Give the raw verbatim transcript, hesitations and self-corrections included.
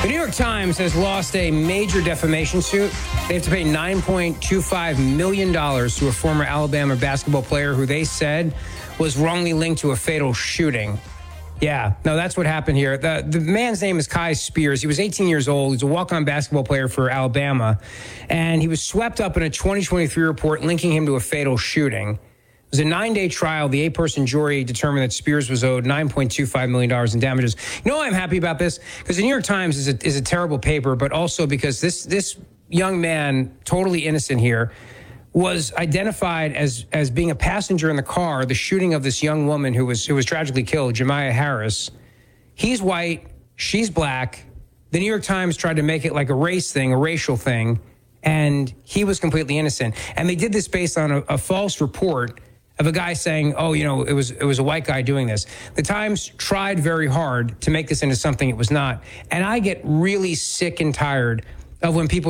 The New York Times has lost a major defamation suit. They have to pay nine point two five million dollars to a former Alabama basketball player who they said was wrongly linked to a fatal shooting. Yeah, no, that's what happened here. The, the man's name is Kai Spears. He was eighteen years old. He's a walk-on basketball player for Alabama. And he was swept up in a twenty twenty-three report linking him to a fatal shooting. It was a nine-day trial. The eight-person jury determined that Spears was owed nine point two five million dollars in damages. You know why I'm happy about this? Because the New York Times is a, is a terrible paper, but also because this this young man, totally innocent here, was identified as as being a passenger in the car, the shooting of this young woman who was who was tragically killed, Jemiah Harris. He's white, she's black. The New York Times tried to make it like a race thing, a racial thing, and he was completely innocent. And they did this based on a, a false report of a guy saying, oh, you know, it was it was a white guy doing this. The Times tried very hard to make this into something it was not. And I get really sick and tired of when people